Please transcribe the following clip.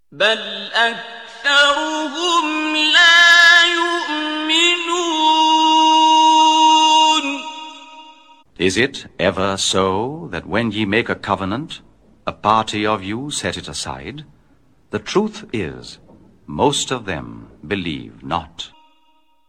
بل أكثرهم لا يؤمنون. Is it ever so that when ye make a covenant, a party of you set it aside? The truth is, most of them believe not.